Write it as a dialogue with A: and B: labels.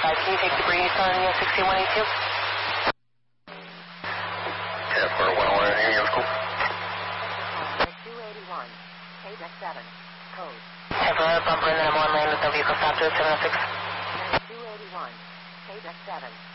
A: 5, can you take the breeze on 6182?
B: Yeah, for 101, here you go.
C: 281, K-Deck 7, code.
A: Have a bumper and then I'm on land with no vehicle stop to 706.
C: 281, K-Deck 7.